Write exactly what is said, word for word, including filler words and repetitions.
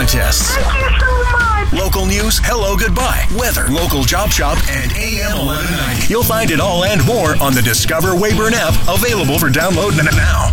contests. Thank you so much. Local news, hello, goodbye, weather, local job shop, and A M eleven ninety. You'll find it all and more on the Discover Wayburn app, available for download now.